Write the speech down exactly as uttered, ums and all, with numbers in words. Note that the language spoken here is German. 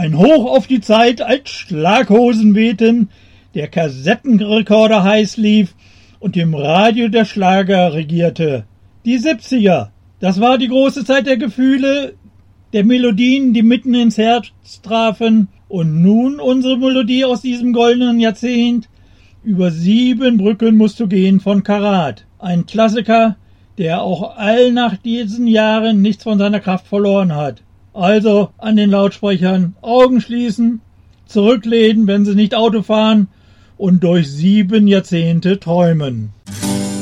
Ein Hoch auf die Zeit, als Schlaghosen wehten, der Kassettenrekorder heiß lief und im Radio der Schlager regierte. Die siebziger, das war die große Zeit der Gefühle, der Melodien, die mitten ins Herz trafen. Und nun unsere Melodie aus diesem goldenen Jahrzehnt. Über sieben Brücken musst du gehen von Karat. Ein Klassiker, der auch all nach diesen Jahren nichts von seiner Kraft verloren hat. Also an den Lautsprechern Augen schließen, zurücklehnen, wenn Sie nicht Auto fahren und durch sieben Jahrzehnte träumen.